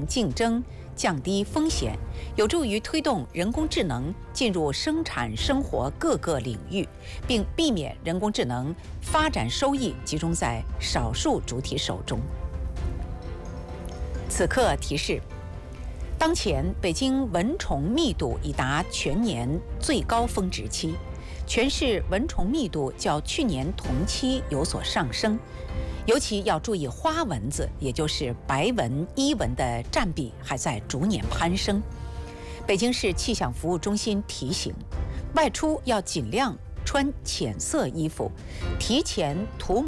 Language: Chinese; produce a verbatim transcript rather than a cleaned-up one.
竞争，降低风险，有助于推动人工智能进入生产生活各个领域，并避免人工智能发展收益集中在少数主体手中。此刻提示：当前北京蚊虫密度已达全年最高峰值期，全市蚊虫密度较去年同期有所上升。尤其要注意花蚊子，也就是白蚊、伊蚊的占比还在逐年攀升。北京市气象服务中心提醒，外出要尽量穿浅色衣服，提前涂抹